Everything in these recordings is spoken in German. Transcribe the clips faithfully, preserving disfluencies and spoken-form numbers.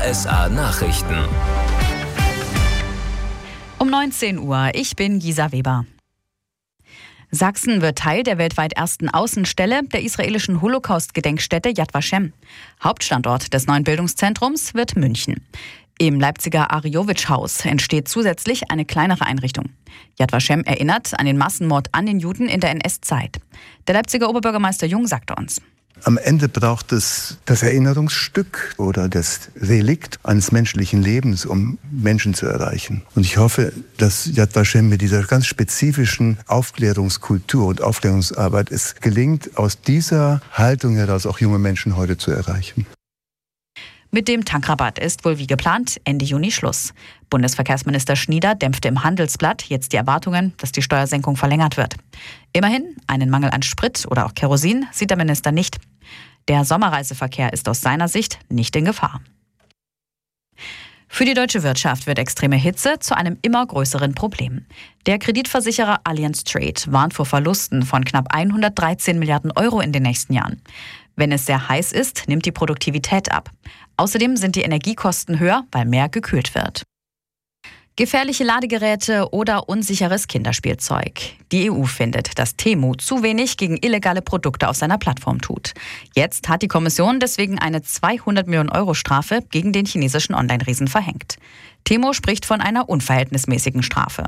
S A Nachrichten. Um neunzehn Uhr, ich bin Gisa Weber. Sachsen wird Teil der weltweit ersten Außenstelle der israelischen Holocaust-Gedenkstätte Yad Vashem. Hauptstandort des neuen Bildungszentrums wird München. Im Leipziger Arjowitsch-Haus entsteht zusätzlich eine kleinere Einrichtung. Yad Vashem erinnert an den Massenmord an den Juden in der N S-Zeit. Der Leipziger Oberbürgermeister Jung sagte uns: Am Ende braucht es das Erinnerungsstück oder das Relikt eines menschlichen Lebens, um Menschen zu erreichen. Und ich hoffe, dass Yad Vashem mit dieser ganz spezifischen Aufklärungskultur und Aufklärungsarbeit es gelingt, aus dieser Haltung heraus auch junge Menschen heute zu erreichen. Mit dem Tankrabatt ist wohl wie geplant Ende Juni Schluss. Bundesverkehrsminister Schnieder dämpfte im Handelsblatt jetzt die Erwartungen, dass die Steuersenkung verlängert wird. Immerhin, einen Mangel an Sprit oder auch Kerosin sieht der Minister nicht. Der Sommerreiseverkehr ist aus seiner Sicht nicht in Gefahr. Für die deutsche Wirtschaft wird extreme Hitze zu einem immer größeren Problem. Der Kreditversicherer Allianz Trade warnt vor Verlusten von knapp hundertdreizehn Milliarden Euro in den nächsten Jahren. Wenn es sehr heiß ist, nimmt die Produktivität ab. Außerdem sind die Energiekosten höher, weil mehr gekühlt wird. Gefährliche Ladegeräte oder unsicheres Kinderspielzeug. Die E U findet, dass Temu zu wenig gegen illegale Produkte auf seiner Plattform tut. Jetzt hat die Kommission deswegen eine zweihundert Millionen Euro Strafe gegen den chinesischen Online-Riesen verhängt. Temu spricht von einer unverhältnismäßigen Strafe.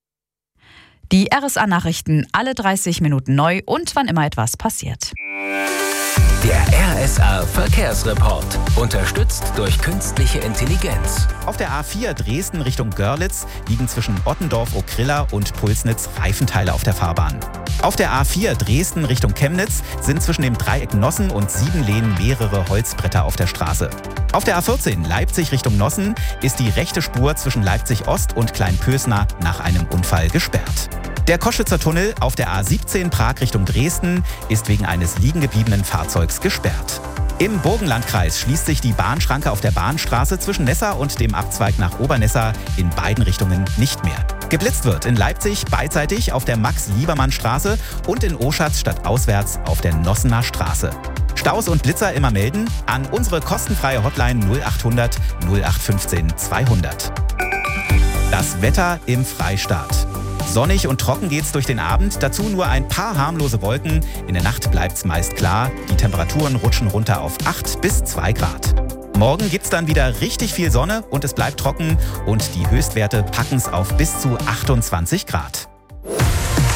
Die R S A-Nachrichten alle dreißig Minuten neu und wann immer etwas passiert. Der R S A Verkehrsreport. Unterstützt durch künstliche Intelligenz. Auf der A vier Dresden Richtung Görlitz liegen zwischen Ottendorf-Okrilla und Pulsnitz Reifenteile auf der Fahrbahn. Auf der A vier Dresden Richtung Chemnitz sind zwischen dem Dreieck Nossen und Siebenlehn mehrere Holzbretter auf der Straße. Auf der A vierzehn Leipzig Richtung Nossen ist die rechte Spur zwischen Leipzig Ost und Kleinpösna nach einem Unfall gesperrt. Der Koschwitzer Tunnel auf der A siebzehn Prag Richtung Dresden ist wegen eines liegengebliebenen Fahrzeugs gesperrt. Im Burgenlandkreis schließt sich die Bahnschranke auf der Bahnstraße zwischen Nessa und dem Abzweig nach Obernessa in beiden Richtungen nicht mehr. Geblitzt wird in Leipzig beidseitig auf der Max-Liebermann-Straße und in Oschatz stadtauswärts auf der Nossener Straße. Staus und Blitzer immer melden an unsere kostenfreie Hotline null achthundert null acht fünfzehn zweihundert. Das Wetter im Freistaat. Sonnig und trocken geht's durch den Abend, dazu nur ein paar harmlose Wolken. In der Nacht bleibt's meist klar, die Temperaturen rutschen runter auf acht bis zwei Grad. Morgen gibt's dann wieder richtig viel Sonne und es bleibt trocken und die Höchstwerte packen's auf bis zu achtundzwanzig Grad.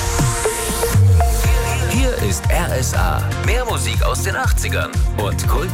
Hier ist R S A. Mehr Musik aus den achtzigern und Kult